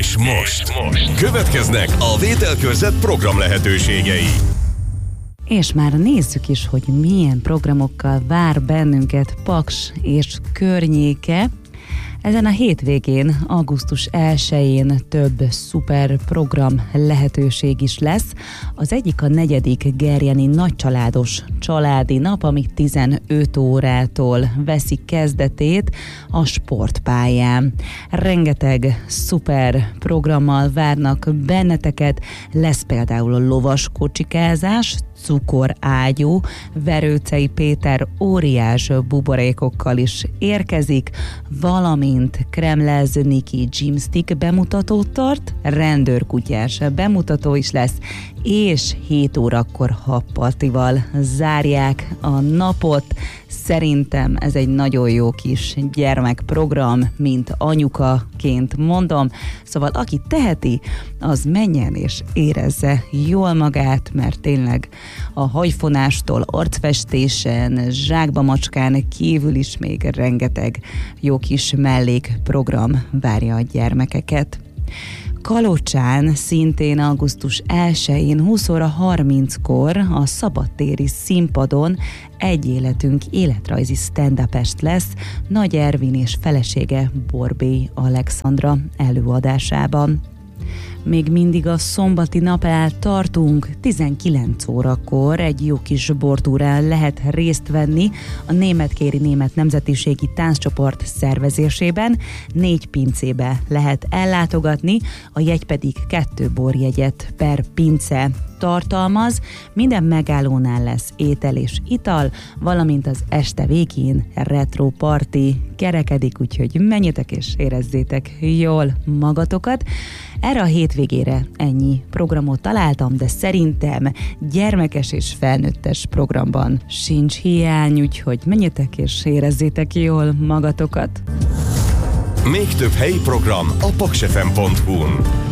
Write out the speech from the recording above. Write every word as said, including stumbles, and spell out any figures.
És most, most következnek a Vételkörzet program lehetőségei. És már nézzük is, hogy milyen programokkal vár bennünket Paks és környéke. Ezen a hétvégén, augusztus elsején több szuper program lehetőség is lesz. Az egyik a negyedik gerjeni nagycsaládos családi nap, ami tizenöt órától veszi kezdetét a sportpályán. Rengeteg szuper programmal várnak benneteket, lesz például a lovas kocsikázás, cukorágyú, Verőcei Péter óriás buborékokkal is érkezik, valamint Kremlez Niki Gymstick bemutatót tart, rendőrkutyás bemutató is lesz, és hét órakor habpartival zárják a napot. Szerintem ez egy nagyon jó kis gyermekprogram, mint anyukaként mondom. Szóval aki teheti, az menjen és érezze jól magát, mert tényleg a hajfonástól arcfestésen, zsákba macskán kívül is még rengeteg jó kis mellékprogram várja a gyermekeket. Kalocsán szintén augusztus elsején húsz óra harminckor a szabadtéri színpadon Egy életünk életrajzi stand-up-est lesz Nagy Ervin és felesége Borbély Alexandra előadásában. Még mindig a szombati napnál tartunk, tizenkilenc órakor egy jó kis bortúrán lehet részt venni a Németkéri Német Nemzetiségi Tánccsoport szervezésében, négy pincébe lehet ellátogatni, a jegy pedig kettő borjegyet per pince tartalmaz, minden megállónál lesz étel és ital, valamint az este végén retro party kerekedik, úgyhogy menjetek és érezzétek jól magatokat. Erre a hétvégére ennyi programot találtam, de szerintem gyermekes és felnőttes programban sincs hiány, úgyhogy menjetek és érezzétek jól magatokat. Még több helyi program a paksefem pont hu-n.